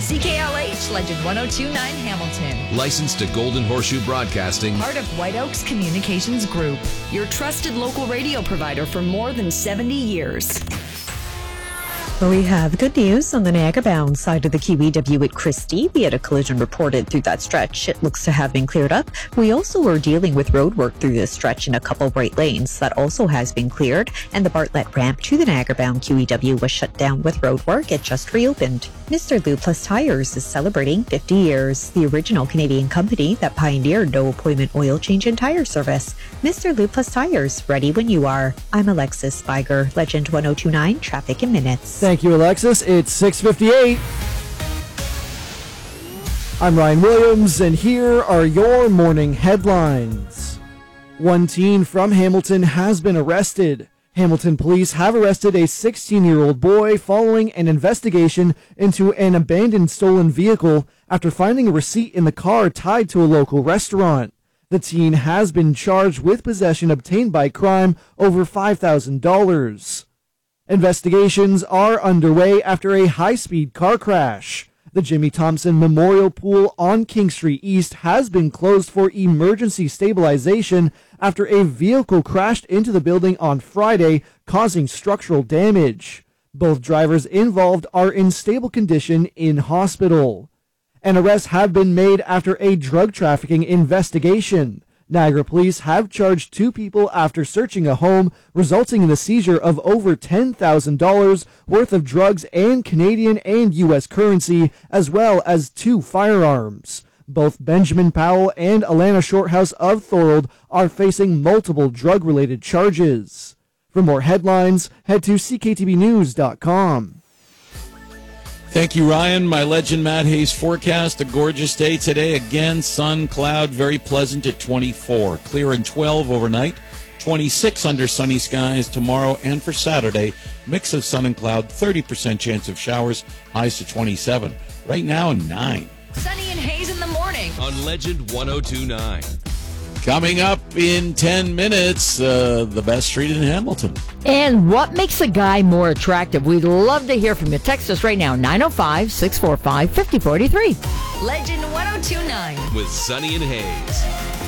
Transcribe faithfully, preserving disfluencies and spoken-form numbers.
C K L H, Legend one oh two point nine Hamilton. Licensed to Golden Horseshoe Broadcasting. Part of White Oaks Communications Group. Your trusted local radio provider for more than seventy years. Well, we have good news on the Niagara-bound side of the Q E W at Christie. We had a collision reported through that stretch. It looks to have been cleared up. We also were dealing with road work through this stretch in a couple right lanes. That also has been cleared. And the Bartlett ramp to the Niagara-bound Q E W was shut down with road work. It just reopened. Mister Lube Plus Tires is celebrating fifty years. The original Canadian company that pioneered no-appointment oil change and tire service. Mister Lube Plus Tires, ready when you are. I'm Alexis Spiger, Legend one oh two point nine, Traffic in Minutes. Thank you, Alexis. It's six fifty-eight. I'm Ryan Williams, and here are your morning headlines. One teen from Hamilton has been arrested. Hamilton police have arrested a sixteen-year-old boy following an investigation into an abandoned stolen vehicle after finding a receipt in the car tied to a local restaurant. The teen has been charged with possession obtained by crime over five thousand dollars. Investigations are underway after a high-speed car crash. The Jimmy Thompson Memorial Pool on King Street East has been closed for emergency stabilization after a vehicle crashed into the building on Friday, causing structural damage. Both drivers involved are in stable condition in hospital. An arrest have been made after a drug trafficking investigation. Niagara police have charged two people after searching a home, resulting in the seizure of over ten thousand dollars worth of drugs and Canadian and U S currency, as well as two firearms. Both Benjamin Powell and Alana Shorthouse of Thorold are facing multiple drug-related charges. For more headlines, head to c k t b news dot com. Thank you, Ryan. My Legend Matt Hayes forecast. A gorgeous day today. Again, sun, cloud, very pleasant at twenty-four. Clear and twelve overnight. twenty-six under sunny skies tomorrow and for Saturday. Mix of sun and cloud, thirty percent chance of showers. Highs to twenty-seven. Right now, nine. Sunny and Hayes in the morning. On Legend one oh two point nine. Coming up in ten minutes, uh, the best street in Hamilton. And what makes a guy more attractive? We'd love to hear from you. Text us right now, nine oh five, six four five, five oh four three. Legend one oh two point nine. With Sunny and Hayes.